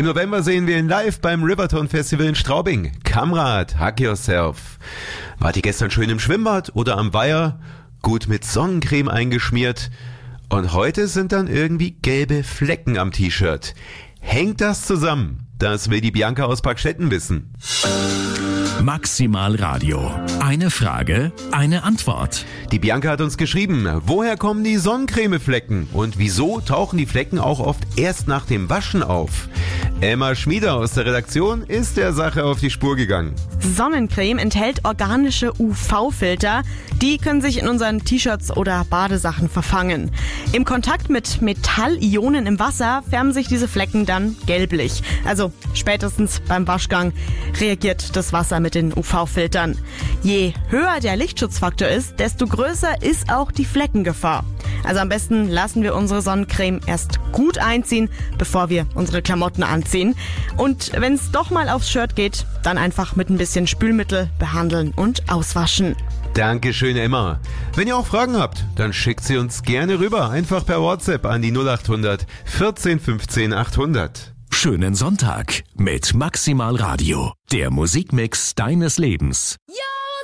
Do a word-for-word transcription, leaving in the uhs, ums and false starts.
Im November sehen wir ihn live beim Riverton Festival in Straubing. Kamrat, hug yourself. Wart ihr gestern schön im Schwimmbad oder am Weiher? Gut mit Sonnencreme eingeschmiert? Und heute sind dann irgendwie gelbe Flecken am T-Shirt. Hängt das zusammen? Das will die Bianca aus Parkstetten wissen. Maximal Radio. Eine Frage, eine Antwort. Die Bianca hat uns geschrieben, woher kommen die Sonnencremeflecken? Und wieso tauchen die Flecken auch oft erst nach dem Waschen auf? Emma Schmieder aus der Redaktion ist der Sache auf die Spur gegangen. Sonnencreme enthält organische U V-Filter. Die können sich in unseren T-Shirts oder Badesachen verfangen. Im Kontakt mit Metallionen im Wasser färben sich diese Flecken dann gelblich. Also spätestens beim Waschgang reagiert das Wasser mit den U V-Filtern. Je höher der Lichtschutzfaktor ist, desto größer ist auch die Fleckengefahr. Also am besten lassen wir unsere Sonnencreme erst gut einziehen, bevor wir unsere Klamotten anziehen. Und wenn es doch mal aufs Shirt geht, dann einfach mit ein bisschen Spülmittel behandeln und auswaschen. Dankeschön, Emma. Wenn ihr auch Fragen habt, dann schickt sie uns gerne rüber. Einfach per WhatsApp an die null acht hundert vierzehn fünfzehn achthundert. Schönen Sonntag mit Maximal Radio. Der Musikmix deines Lebens. Ja!